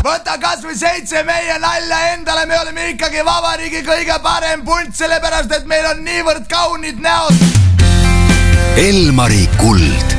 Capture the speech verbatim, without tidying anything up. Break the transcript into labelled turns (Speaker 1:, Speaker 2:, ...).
Speaker 1: võta kas või seitse meie nalja endale, me oleme ikkagi vabariigi kõige parem punt, sellepärast et meil on niivõrd kaunid näod.
Speaker 2: Elmari Kuld.